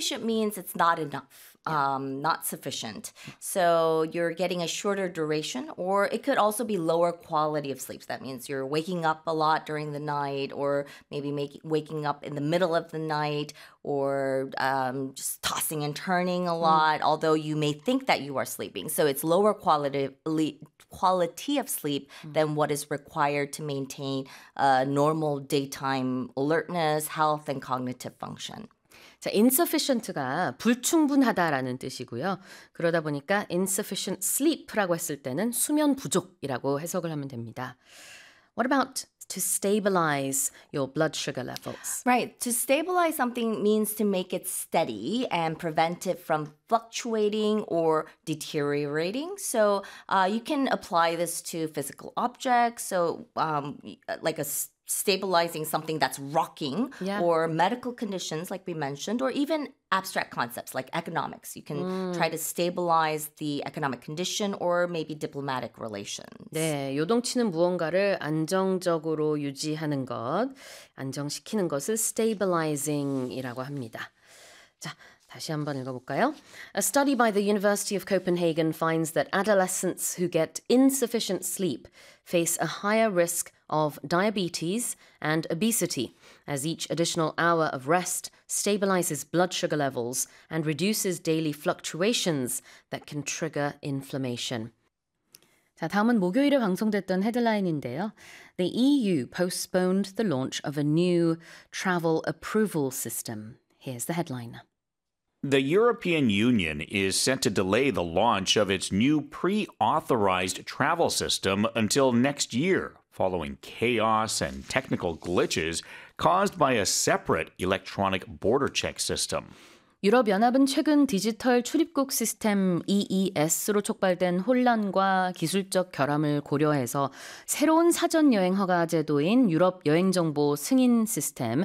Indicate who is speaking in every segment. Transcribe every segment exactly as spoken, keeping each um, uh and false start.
Speaker 1: insufficient means it's not enough, um, not sufficient. So you're getting a shorter duration, or it could also be lower quality of sleep. So that means you're waking up a lot during the night, or maybe making waking up in the middle of the night, or um, just tossing and turning a lot, mm. although you may think that you are sleeping. So it's lower quality quality of sleep mm. than what is required to maintain uh, normal daytime alertness, health, and cognitive function.
Speaker 2: 자, insufficient가 불충분하다라는 뜻이고요. 그러다 보니까 insufficient sleep라고 했을 때는 수면 부족이라고 해석을 하면 됩니다. What about to stabilize your blood sugar levels?
Speaker 1: Right. To stabilize something means to make it steady and prevent it from fluctuating or deteriorating. So uh, you can apply this to physical objects. So um, like a stabilizing something that's rocking, yeah. or medical conditions like we mentioned, or even abstract concepts like economics. You can mm. try to stabilize the economic condition or maybe diplomatic relations.
Speaker 2: 네, 요동치는 무언가를 안정적으로 유지하는 것, 안정시키는 것을 stabilizing이라고 합니다. 자, 다시 한번 읽어볼까요? A study by the University of Copenhagen finds that adolescents who get insufficient sleep face a higher risk of diabetes and obesity, as each additional hour of rest stabilizes blood sugar levels and reduces daily fluctuations that can trigger inflammation. 자, 다음은 목요일에 방송됐던 헤드라인인데요. The E U postponed the launch of a new travel approval system. Here's the headline.
Speaker 3: The European Union is set to delay the launch of its new pre-authorized travel system until next year, following chaos and technical glitches caused by a separate electronic border check system.
Speaker 2: 유럽연합은 최근 디지털 출입국 시스템 E E S로 촉발된 혼란과 기술적 결함을 고려해서 새로운 사전 여행 허가 제도인 유럽 여행정보 승인 시스템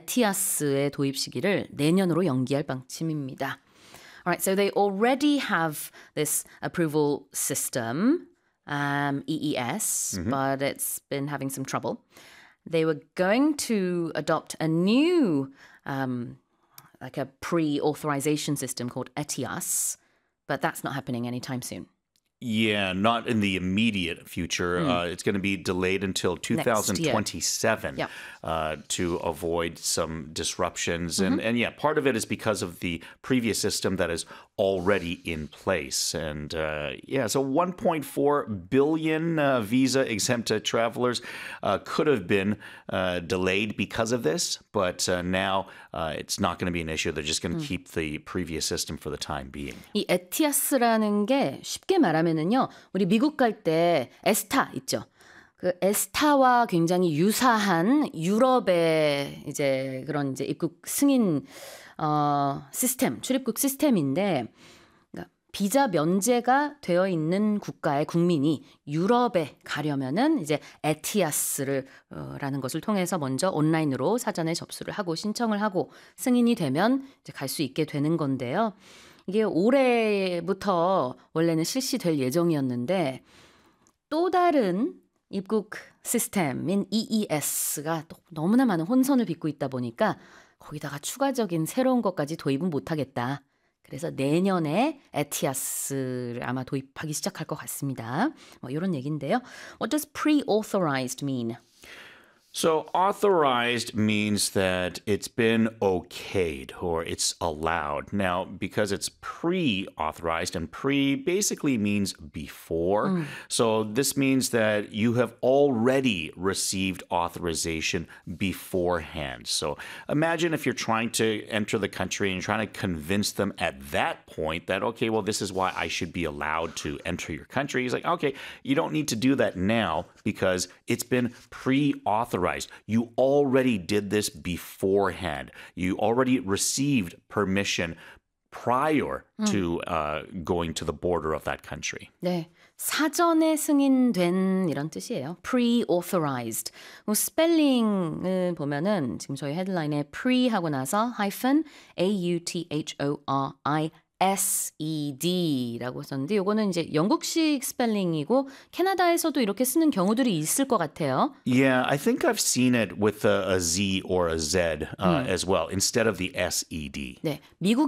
Speaker 2: 에티아스의 도입 시기를 내년으로 연기할 방침입니다. Alright, so they already have this approval system, um, E E S, mm-hmm. but it's been having some trouble. They were going to adopt a new um, like a pre-authorization system called ETIAS, but that's not happening anytime soon.
Speaker 3: Yeah, not in the immediate future. Mm. Uh, it's going to be delayed until two thousand twenty-seven
Speaker 2: yep.
Speaker 3: uh, to avoid some disruptions.
Speaker 2: Mm-hmm.
Speaker 3: And, and yeah, part of it is because of the previous system that is already in place. And uh, yeah, so one point four billion uh, visa-exempt travelers uh, could have been uh, delayed because of this, but uh, now uh, it's not going to be an issue. They're just going to mm. keep the previous system for the time being.
Speaker 2: 이 에티아스라는 게 쉽게 말하면 면은요, 우리 미국 갈 때 에스타 있죠. 그 에스타와 굉장히 유사한 유럽의 이제 그런 이제 입국 승인 어, 시스템, 출입국 시스템인데 그러니까 비자 면제가 되어 있는 국가의 국민이 유럽에 가려면은 이제 에티아스를 어, 라는 것을 통해서 먼저 온라인으로 사전에 접수를 하고 신청을 하고 승인이 되면 이제 갈 수 있게 되는 건데요. 이게 올해부터 원래는 실시될 예정이었는데 또 다른 입국 시스템인 E E S가 또 너무나 많은 혼선을 빚고 있다 보니까 거기다가 추가적인 새로운 것까지 도입은 못하겠다. 그래서 내년에 에티아스를 아마 도입하기 시작할 것 같습니다. 뭐 이런 얘기인데요. What does pre-authorized mean?
Speaker 3: So authorized means that it's been okayed or it's allowed. Now, because it's pre-authorized, and pre basically means before. Mm. So this means that you have already received authorization beforehand. So imagine if you're trying to enter the country and you're trying to convince them at that point that, okay, well, this is why I should be allowed to enter your country. He's like, okay, you don't need to do that now because it's been pre-authorized. You already did this beforehand. You already received permission prior 음. to uh, going to the border of that country.
Speaker 2: 네, 사전에 승인된 이런 뜻이에요. Pre-authorized. 스펠링을 보면은 지금 저희 헤드라인에 pre 하고 나서 hyphen A-U-T-H-O-R-I S E D라고 썼는데 이거는 이제 영국식 스펠링이고 캐나다에서도 이렇게 쓰는 경우들이 있을 것 같아요.
Speaker 3: Yeah, I think I've seen it with a, a Z or a Z uh, 음. as well instead of the S E D.
Speaker 2: 네, 미국